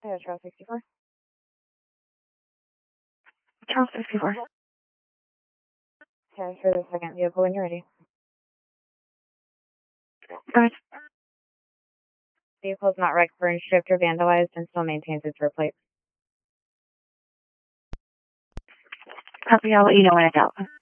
Charles 64. Charles 64. Transfer the second vehicle when you're ready. Guys, Vehicle is not wrecked, burned, stripped, or vandalized and still maintains its rear plate. copy. I'll let you know when it's out.